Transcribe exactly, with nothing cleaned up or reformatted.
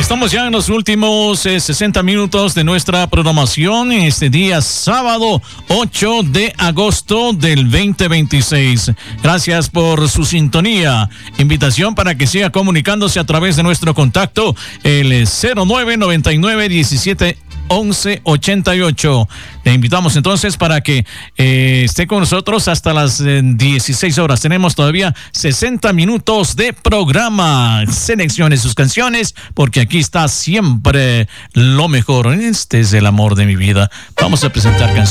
Estamos ya en los últimos eh, sesenta minutos de nuestra programación este día sábado ocho de agosto del veinte veintiséis. Gracias por su sintonía. Invitación para que siga comunicándose a través de nuestro contacto el cero nueve noventa y nueve diecisiete once ochenta y ocho. Le invitamos entonces para que eh, esté con nosotros hasta las eh, dieciséis horas. Tenemos todavía sesenta minutos de programa. Seleccione sus canciones porque aquí está siempre lo mejor. Este es el amor de mi vida. Vamos a presentar canciones.